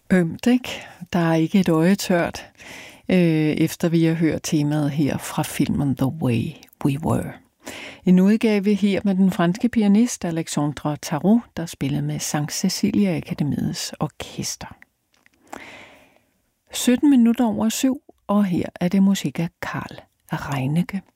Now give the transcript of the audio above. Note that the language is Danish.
Ømt, ikke? Der er ikke et øje tørt, efter vi har hørt temaet her fra filmen The Way We Were. En udgave her med den franske pianist Alexandre Tarot, der spillede med Sankt Cecilia Akademiets orkester. 17 minutter over 7, og her er det musik af Carl Reinicke.